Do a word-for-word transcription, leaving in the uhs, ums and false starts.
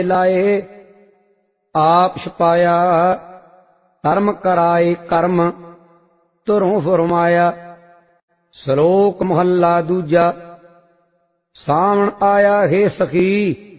ਲਾਏ ਆਪ ਛਪਾਇਆ ਧਰਮ ਕਰਾਏ ਕਰਮ ਧੁਰੋਂ ਫਰਮਾਇਆ। ਸ਼ਲੋਕ ਮਹੱਲਾ ਦੂਜਾ। ਸਾਵਣ ਆਇਆ ਹੈ ਸਖੀ